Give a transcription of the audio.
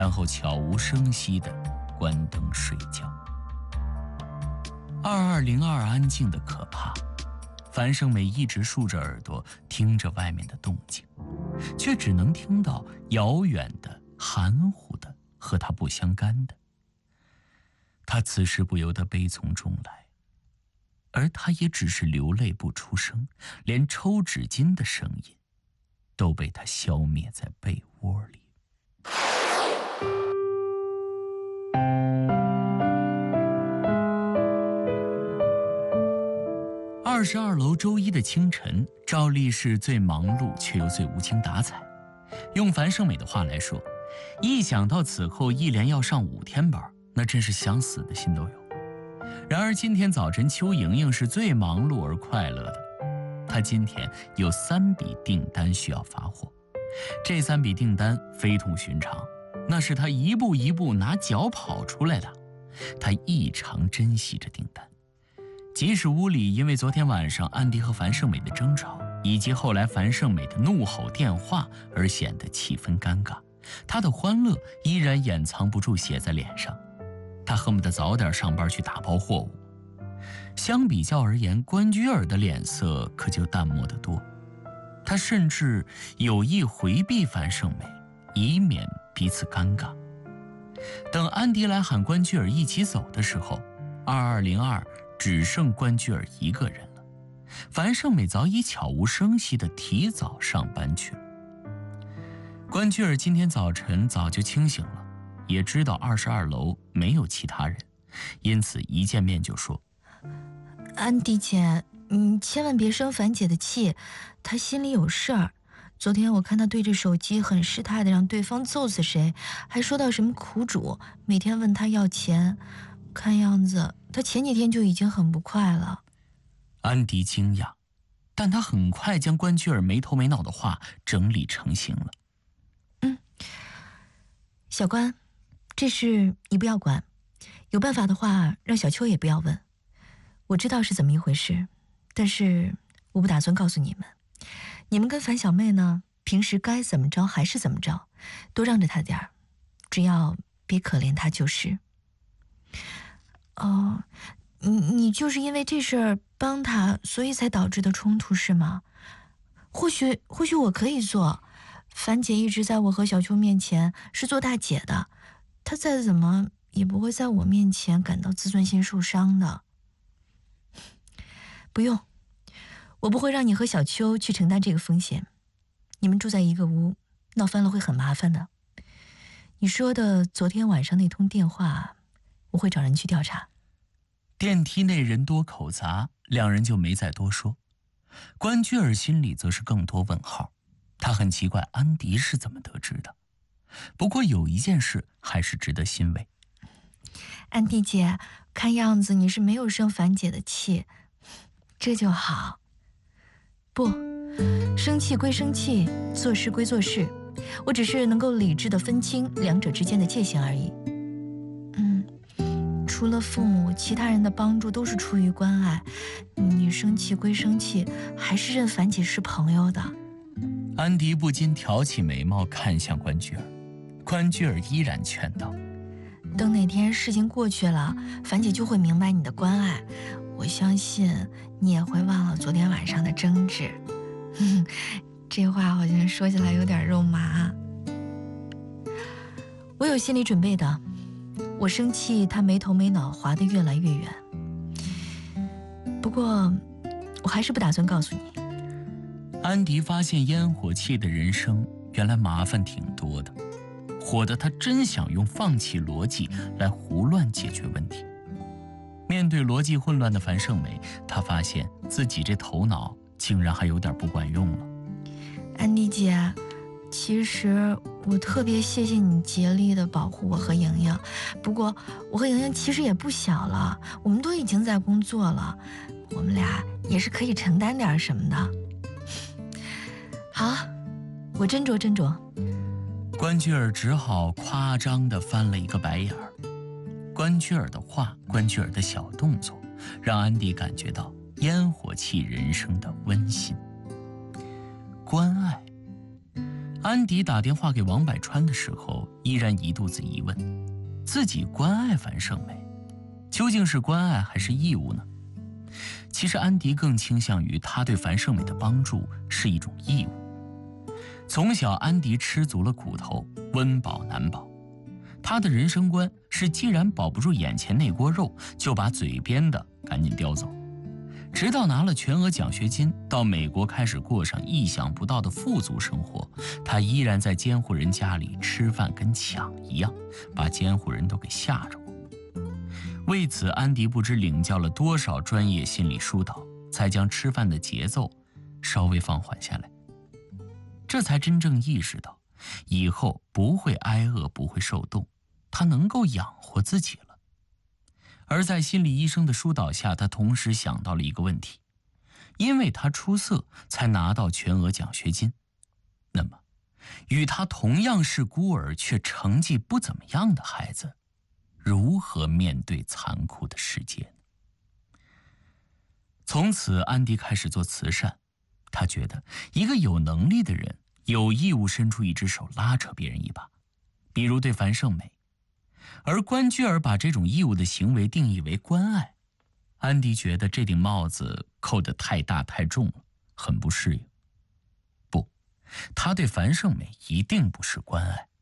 然后悄无声息地关灯睡觉。2202安静得可怕，樊胜美一直竖着耳朵听着外面的动静，却只能听到遥远的、含糊的和她不相干的。她此时不由得悲从中来，而她也只是流泪不出声，连抽纸巾的声音都被她消灭在被窝里。22楼周一的清晨，照例是最忙碌却又最无精打采。用樊胜美的话来说，一想到此后一连要上5天班，那真是想死的心都有。然而今天早晨，邱莹莹是最忙碌而快乐的。她今天有3笔订单需要发货，这3笔订单非同寻常，那是她一步一步拿脚跑出来的。她异常珍惜这订单。即使屋里因为昨天晚上安迪和樊胜美的争吵，以及后来樊胜美的怒吼电话而显得气氛尴尬，她的欢乐依然掩藏不住写在脸上。她恨不得早点上班去打包货物。相比较而言，关雎尔的脸色可就淡漠得多。他甚至有意回避樊胜美，以免彼此尴尬。等安迪来喊关雎尔一起走的时候，2202只剩关雎尔一个人了。樊胜美早已悄无声息地提早上班去了。关雎尔今天早晨早就清醒了，也知道22楼没有其他人，因此一见面就说： 安迪姐，你千万别生樊姐的气，她心里有事儿。昨天我看她对着手机很失态的让对方揍死谁，还说到什么苦主，每天问她要钱，看样子她前几天就已经很不快了。 安迪惊讶，但他很快将关雎尔没头没脑的话整理成型了。 小关，这事你不要管，有办法的话让小秋也不要问。我知道是怎么一回事，但是我不打算告诉你们。你们跟樊小妹呢，平时该怎么着还是怎么着，多让着她点儿，只要别可怜她就是。哦，你就是因为这事儿帮她，所以才导致的冲突是吗？或许我可以做。樊姐一直在我和小秋面前是做大姐的，她再怎么也不会在我面前感到自尊心受伤的。不用，我不会让你和小秋去承担这个风险。你们住在一个屋，闹翻了会很麻烦的。你说的昨天晚上那通电话，我会找人去调查。 电梯内人多口杂，两人就没再多说。关雎尔心里则是更多问号，他很奇怪安迪是怎么得知的。不过有一件事还是值得欣慰。 安迪姐，看样子你是没有生樊姐的气，这就好。不，生气归生气，做事归做事，我只是能够理智地分清两者之间的界限而已。除了父母，其他人的帮助都是出于关爱。你生气归生气，还是认樊姐是朋友的。 安迪不禁挑起眉毛看向关雎尔，关雎尔依然劝道： 等哪天事情过去了，樊姐就会明白你的关爱，我相信你也会忘了昨天晚上的争执。这话好像说起来有点肉麻。我有心理准备的，我生气他没头没脑滑得越来越远。不过我还是不打算告诉你。 安迪发现烟火气的人生原来麻烦挺多的，火得他真想用放弃逻辑来胡乱解决问题。面对逻辑混乱的樊胜美，他发现自己这头脑竟然还有点不管用了。 安迪姐，其实我特别谢谢你竭力的保护我和莹莹，不过我和莹莹其实也不小了，我们都已经在工作了，我们俩也是可以承担点什么的。好，我斟酌斟酌。 关雎尔只好夸张地翻了一个白眼儿。关雎尔的话，关雎尔的小动作，让安迪感觉到烟火气人生的温馨。关爱， 安迪打电话给王百川的时候，依然一肚子疑问：自己关爱樊胜美，究竟是关爱还是义务呢？其实安迪更倾向于他对樊胜美的帮助是一种义务。从小，安迪吃足了苦头，温饱难保。他的人生观是，既然保不住眼前那锅肉，就把嘴边的赶紧叼走。直到拿了全额奖学金，到美国开始过上意想不到的富足生活，他依然在监护人家里吃饭跟抢一样，把监护人都给吓着过。为此，安迪不知领教了多少专业心理疏导，才将吃饭的节奏稍微放缓下来。这才真正意识到，以后不会挨饿，不会受冻，他能够养活自己了。而在心理医生的疏导下，他同时想到了一个问题：因为他出色，才拿到全额奖学金。那么，与他同样是孤儿却成绩不怎么样的孩子，如何面对残酷的世界呢？从此，安迪开始做慈善。他觉得，一个有能力的人有义务伸出一只手拉扯别人一把，比如对樊胜美。而关雎尔把这种义务的行为定义为关爱，安迪觉得这顶帽子扣得太大太重了，很不适应。不，他对樊胜美一定不是关爱，